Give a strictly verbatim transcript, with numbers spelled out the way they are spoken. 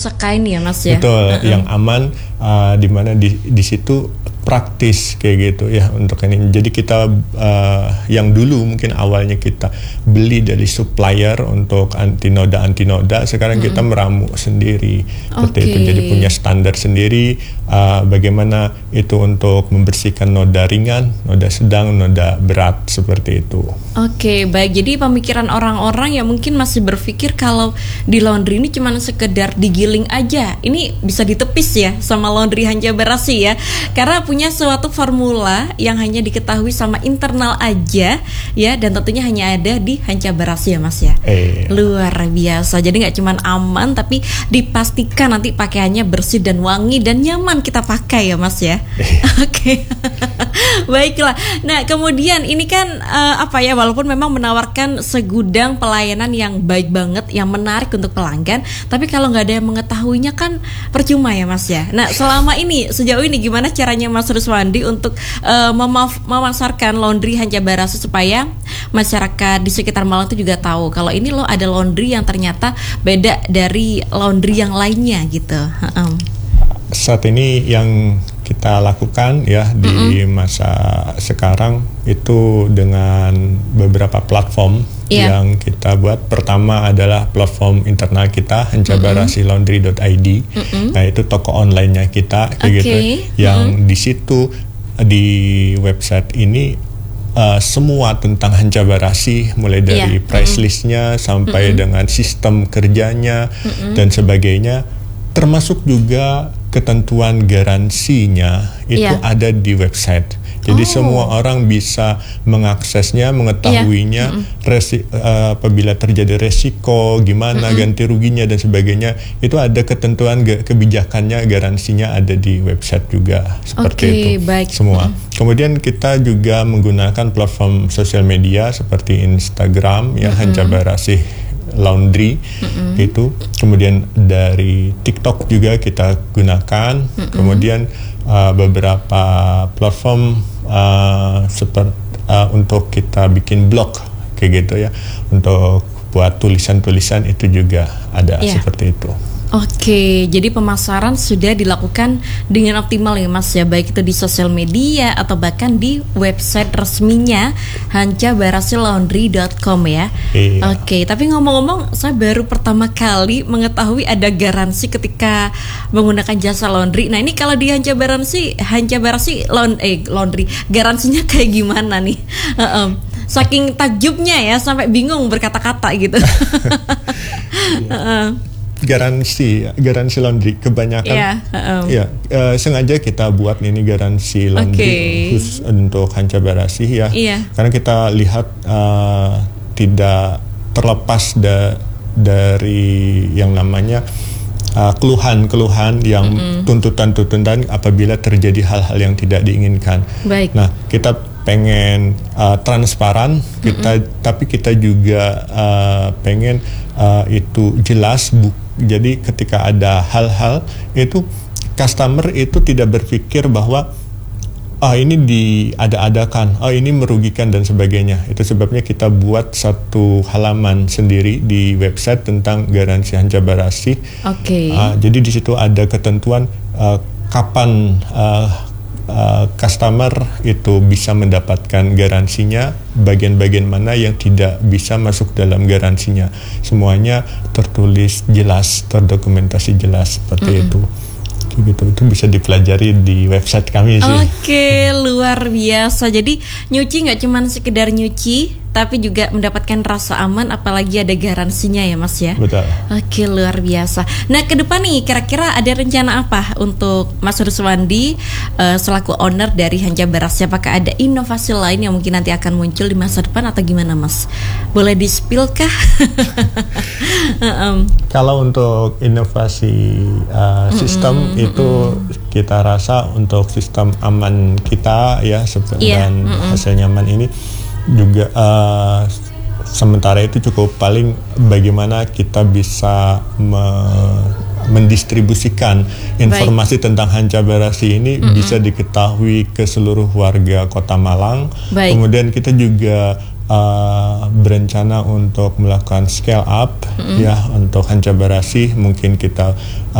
sekain ya Mas ya. Betul, uh-uh. yang aman, uh, di mana di di situ praktis kayak gitu ya untuk ini. Jadi kita uh, yang dulu mungkin awalnya kita beli dari supplier untuk anti noda anti noda, sekarang mm-hmm. kita meramu sendiri seperti okay. itu. Jadi punya standar sendiri uh, bagaimana itu untuk membersihkan noda ringan, noda sedang, noda berat seperti itu. Oke, okay, baik. Jadi pemikiran orang-orang yang mungkin masih berpikir kalau di laundry ini cuma sekedar digiling aja, ini bisa ditepis ya sama laundry Hanca Barasi ya, karena punya punya suatu formula yang hanya diketahui sama internal aja ya, dan tentunya hanya ada di Hanca Barasi ya Mas ya. Eh. Luar biasa. Jadi nggak cuma aman, tapi dipastikan nanti pakaiannya bersih dan wangi dan nyaman kita pakai ya Mas ya. Eh. Oke. Baiklah. Nah kemudian ini kan uh, apa ya, walaupun memang menawarkan segudang pelayanan yang baik banget, yang menarik untuk pelanggan, tapi kalau nggak ada yang mengetahuinya kan percuma ya Mas ya. Nah selama ini sejauh ini gimana caranya Mas Ruswandi untuk uh, memaf- memasarkan laundry Hanca Barasi supaya masyarakat di sekitar Malang itu juga tahu kalau ini loh ada laundry yang ternyata beda dari laundry yang lainnya gitu. Uh-uh. Saat ini yang kita lakukan ya di mm-hmm. masa sekarang itu dengan beberapa platform yeah. yang kita buat. Pertama adalah platform internal kita hanca barasi laundry dot i d. Mm-hmm. Nah itu toko online-nya kita kayak okay. gitu. Yang mm-hmm. di situ di website ini uh, semua tentang Hanca Barasi, mulai dari yeah. price mm-hmm. listnya sampai mm-hmm. dengan sistem kerjanya mm-hmm. dan sebagainya, termasuk juga ketentuan garansinya itu yeah. ada di website. Jadi oh. semua orang bisa mengaksesnya, mengetahuinya, yeah. mm-hmm. resi, uh, apabila terjadi resiko, gimana mm-hmm. ganti ruginya dan sebagainya, itu ada ketentuan ge- kebijakannya, garansinya ada di website juga seperti okay, itu. Baik. Semua. Mm-hmm. Kemudian kita juga menggunakan platform sosial media seperti Instagram ya, mm-hmm. Hanca Barasi Laundry mm-hmm. itu. Kemudian dari TikTok juga kita gunakan. Mm-hmm. Kemudian uh, beberapa platform uh, seperti uh, untuk kita bikin blog kayak gitu ya, untuk buat tulisan-tulisan itu juga ada yeah. seperti itu. Oke, jadi pemasaran sudah dilakukan dengan optimal ya Mas ya, baik itu di sosial media atau bahkan di website resminya hanca barasi laundry dot com ya. Iya. Oke, tapi ngomong-ngomong saya baru pertama kali mengetahui ada garansi ketika menggunakan jasa laundry. Nah ini kalau di Hanca Barasi, Hanca Barasi laund- eh, laundry, garansinya kayak gimana nih? Uh-um. Saking takjubnya ya sampai bingung berkata-kata gitu. uh-uh. Garansi, garansi laundry kebanyakan, yeah, uh-um. ya uh, sengaja kita buat ini garansi laundry okay. khusus untuk Hanca Barasi ya, yeah. karena kita lihat uh, tidak terlepas da- dari yang namanya uh, keluhan-keluhan yang mm-hmm. tuntutan-tuntutan apabila terjadi hal-hal yang tidak diinginkan. Baik. Nah kita pengen uh, transparan kita, mm-hmm. tapi kita juga uh, pengen uh, itu jelas. Bu- jadi ketika ada hal-hal itu customer itu tidak berpikir bahwa ah ini diada-adakan, ah ini merugikan dan sebagainya. Itu sebabnya kita buat satu halaman sendiri di website tentang garansi Hanca Barasi. Oke. Okay. Uh, jadi di situ ada ketentuan uh, kapan uh, Uh, customer itu bisa mendapatkan garansinya, bagian-bagian mana yang tidak bisa masuk dalam garansinya. Semuanya tertulis jelas, terdokumentasi jelas seperti mm-hmm. itu. Gitu, itu bisa dipelajari di website kami sih. Oke, luar biasa. Jadi nyuci nggak cuma sekedar nyuci, tapi juga mendapatkan rasa aman, apalagi ada garansinya ya Mas ya. Betul. Oke, luar biasa. Nah ke depan nih kira-kira ada rencana apa untuk Mas Ruswandi uh, selaku owner dari Hanca Barasi? Apakah ada inovasi lain yang mungkin nanti akan muncul di masa depan atau gimana Mas? Boleh di-spill kah? um. Kalau untuk inovasi uh, sistem mm-hmm. itu kita rasa untuk sistem aman kita ya, yeah. dan mm-hmm. hasil nyaman ini juga uh, sementara itu cukup. Paling bagaimana kita bisa me- mendistribusikan informasi Baik. tentang Hanca Barasi ini mm-hmm. bisa diketahui ke seluruh warga Kota Malang. Baik. Kemudian kita juga uh, berencana untuk melakukan scale up mm-hmm. ya untuk Hanca Barasi. Mungkin kita